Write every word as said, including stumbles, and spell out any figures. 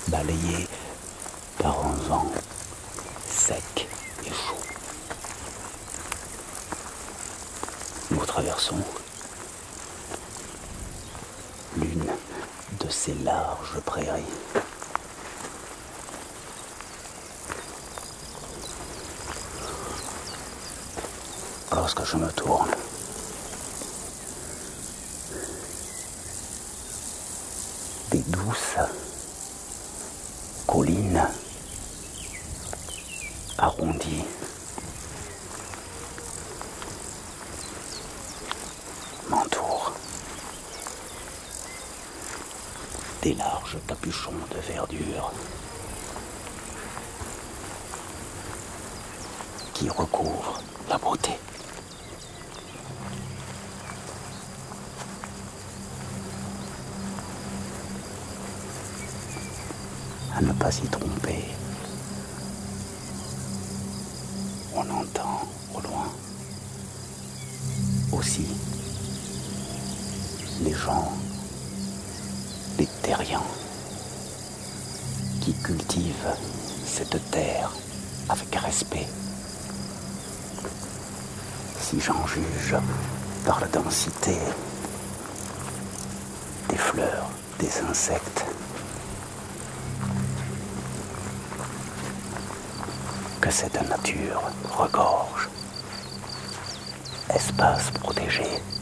balayé par un vent sec et chaud. Nous traversons l'une de ces larges prairies. Lorsque je me tourne, des douces collines arrondies m'entourent. Des larges capuchons de verdure qui recouvrent la beauté. À ne pas s'y tromper, on entend au loin aussi les gens, les terriens qui cultivent cette terre avec respect. Si j'en juge par la densité des fleurs, des insectes, que cette nature regorge. Espace protégé,